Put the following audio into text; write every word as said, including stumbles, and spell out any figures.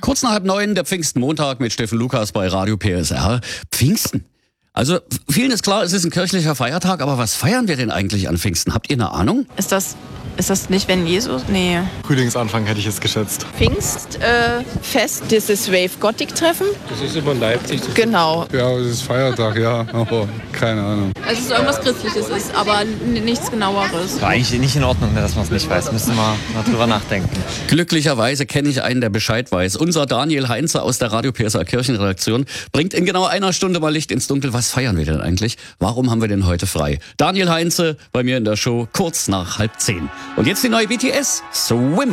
Kurz nach halb neun, der Pfingstmontag mit Steffen Lukas bei Radio P S R. Pfingsten. Also vielen ist klar, es ist ein kirchlicher Feiertag, aber was feiern wir denn eigentlich an Pfingsten? Habt ihr eine Ahnung? Ist das, ist das nicht, wenn Jesus? Nee. Frühlingsanfang hätte ich es geschätzt. Pfingstfest, äh, Fest, dieses Wave Gothic Treffen. Das ist immer in Leipzig. Genau. Ja, es ist Feiertag, ja, aber keine Ahnung. Also es ist irgendwas Christliches ist, aber n- nichts genaueres. War eigentlich nicht in Ordnung, dass man es nicht weiß. Müssen wir mal drüber nachdenken. Glücklicherweise kenne ich einen, der Bescheid weiß. Unser Daniel Heinze aus der Radio P S R Kirchenredaktion bringt in genau einer Stunde mal Licht ins Dunkel. Was feiern wir denn eigentlich? Warum haben wir denn heute frei? Daniel Heinze bei mir in der Show kurz nach halb zehn. Und jetzt die neue B T S, Swim.